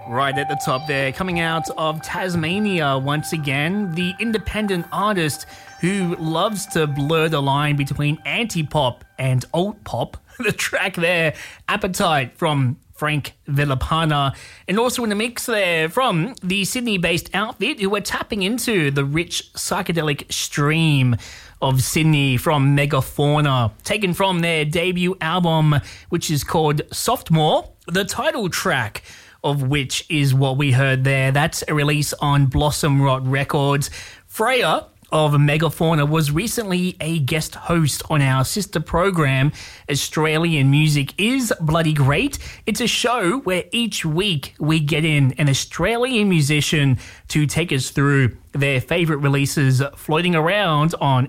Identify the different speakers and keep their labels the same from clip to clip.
Speaker 1: Right at the top there, coming out of Tasmania once again, the independent artist who loves to blur the line between anti-pop and alt-pop. The track there, Appetite from Frank Villapana, and also in the mix there from the Sydney-based outfit who are tapping into the rich psychedelic stream of Sydney from Megafauna, taken from their debut album, which is called Softmore, the title track of which is what we heard there. That's a release on Blossom Rot Records. Freya of Megafauna was recently a guest host on our sister program, Australian Music is Bloody Great. It's a show where each week we get in an Australian musician to take us through their favourite releases floating around on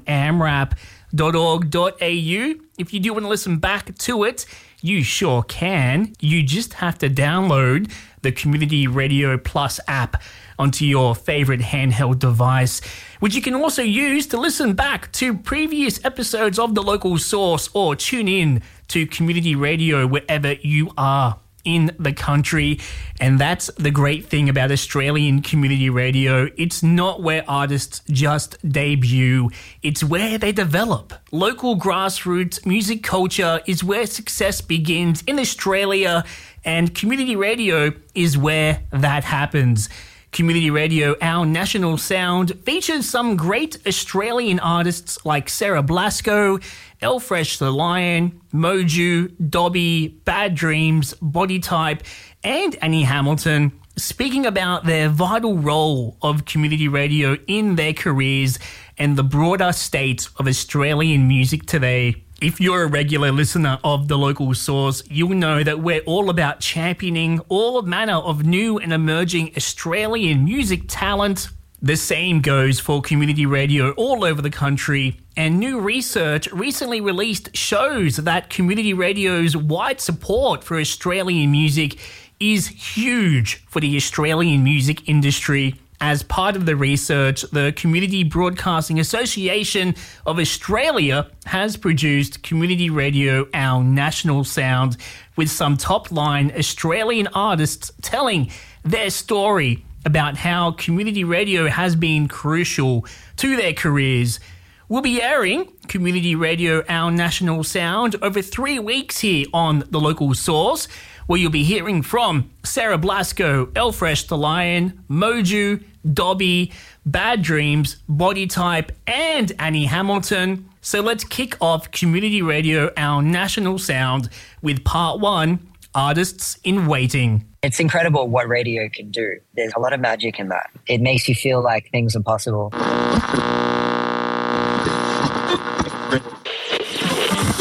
Speaker 1: amrap.org.au. If you do want to listen back to it, you sure can. You just have to download the Community Radio Plus app onto your favourite handheld device, which you can also use to listen back to previous episodes of The Local Source or tune in to Community Radio wherever you are in the country. And that's the great thing about Australian community radio. It's not where artists just debut, it's where they develop. Local grassroots music culture is where success begins in Australia, and community radio is where that happens. Community Radio, our national sound, features some great Australian artists like Sarah Blasco, Elfresh the Lion, Moju, Dobby, Bad Dreams, Body Type, and Annie Hamilton, speaking about their vital role of community radio in their careers and the broader state of Australian music today. If you're a regular listener of The Local Source, you'll know that we're all about championing all manner of new and emerging Australian music talent. The same goes for community radio all over the country, and new research recently released shows that community radio's wide support for Australian music is huge for the Australian music industry. As part of the research, the Community Broadcasting Association of Australia has produced Community Radio, Our National Sound, with some top-line Australian artists telling their story about how community radio has been crucial to their careers. We'll be airing Community Radio, Our National Sound over 3 weeks here on The Local Source, where you'll be hearing from Sarah Blasco, Elfresh the Lion, Moju, Dobby, Bad Dreams, Body Type, and Annie Hamilton. So let's kick off Community Radio, Our National Sound, with part one, Artists in Waiting.
Speaker 2: It's incredible what radio can do. There's a lot of magic in that. It makes you feel like things are possible.